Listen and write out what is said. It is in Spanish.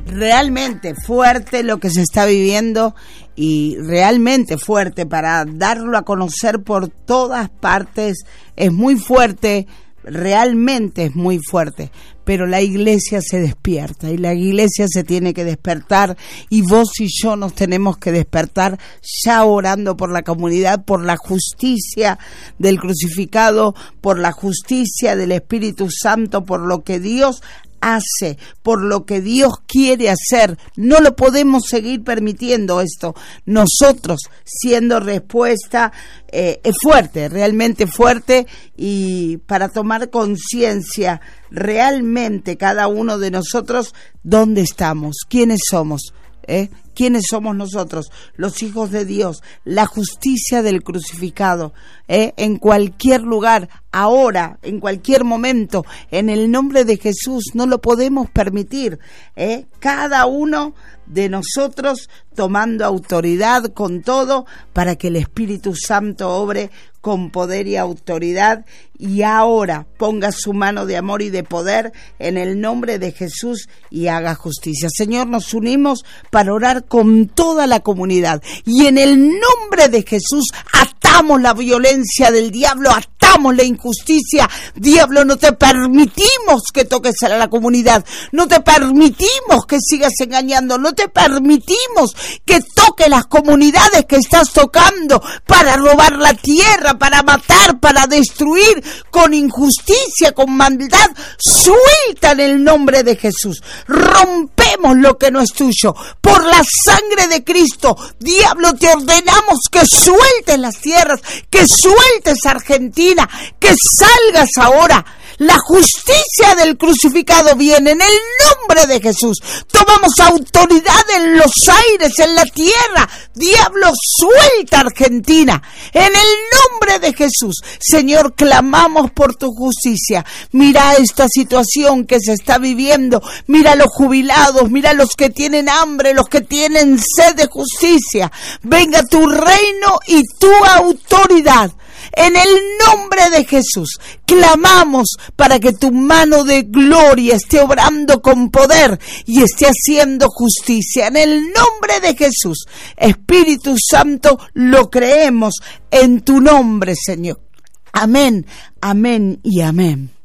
realmente fuerte lo que se está viviendo, y realmente fuerte para darlo a conocer por todas partes. Es muy fuerte, realmente es muy fuerte, pero la iglesia se despierta y la iglesia se tiene que despertar, y vos y yo nos tenemos que despertar ya orando por la comunidad, por la justicia del crucificado, por la justicia del Espíritu Santo, por lo que Dios hace, por lo que Dios quiere hacer. No lo podemos seguir permitiendo esto. Nosotros, siendo respuesta, es fuerte, realmente fuerte, y para tomar conciencia realmente cada uno de nosotros, ¿dónde estamos? ¿Quiénes somos? ¿Quiénes somos nosotros? Los hijos de Dios, la justicia del crucificado, en cualquier lugar, ahora, en cualquier momento, en el nombre de Jesús. No lo podemos permitir, cada uno de nosotros tomando autoridad con todo, para que el Espíritu Santo obre con poder y autoridad, y ahora ponga su mano de amor y de poder en el nombre de Jesús y haga justicia. Señor, nos unimos para orar con toda la comunidad, y en el nombre de Jesús atamos la violencia del diablo, atamos la injusticia. Diablo, no te permitimos que toques a la comunidad, no te permitimos que sigas engañando, no te permitimos que toque las comunidades que estás tocando para robar la tierra, para matar, para destruir, con injusticia, con maldad. Suelta en el nombre de Jesús. Rompemos lo que no es tuyo por la sangre de Cristo. Diablo, te ordenamos que sueltes las tierras, que sueltes Argentina, que salgas ahora. La justicia del crucificado viene en el nombre de Jesús. Tomamos autoridad en los aires, en la tierra. Diablo, suelta Argentina. En el nombre de Jesús, Señor, clamamos por tu justicia. Mira esta situación que se está viviendo. Mira a los jubilados, mira a los que tienen hambre, los que tienen sed de justicia. Venga tu reino y tu autoridad. En el nombre de Jesús, clamamos para que tu mano de gloria esté obrando con poder y esté haciendo justicia. En el nombre de Jesús, Espíritu Santo, lo creemos en tu nombre, Señor. Amén, amén y amén.